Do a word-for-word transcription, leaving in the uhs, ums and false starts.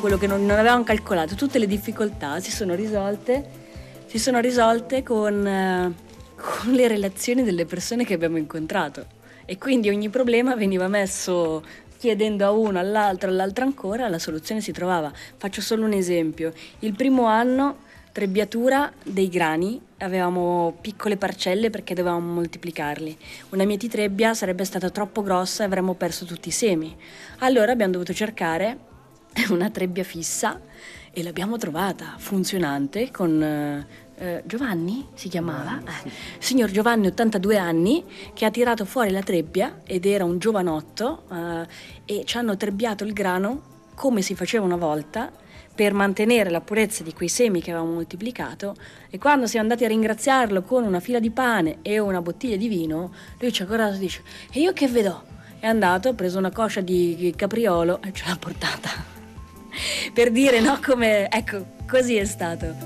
quello che non, non avevamo calcolato, tutte le difficoltà si sono risolte, si sono risolte con, eh, con le relazioni delle persone che abbiamo incontrato. E quindi ogni problema veniva messo chiedendo a uno, all'altro, all'altro ancora, la soluzione si trovava. Faccio solo un esempio. Il primo anno, trebbiatura dei grani, avevamo piccole parcelle perché dovevamo moltiplicarli. Una mietitrebbia sarebbe stata troppo grossa e avremmo perso tutti i semi. Allora abbiamo dovuto cercare una trebbia fissa e l'abbiamo trovata, funzionante, con eh, eh, Giovanni si chiamava? Eh, signor Giovanni, ottantadue anni, che ha tirato fuori la trebbia ed era un giovanotto eh, e ci hanno trebbiato il grano come si faceva una volta per mantenere la purezza di quei semi che avevamo moltiplicato, e quando siamo andati a ringraziarlo con una fila di pane e una bottiglia di vino, lui ci ha guardato e dice: e io che vedo? È andato, ha preso una coscia di capriolo e ce l'ha portata per dire, no, come, ecco, così è stato.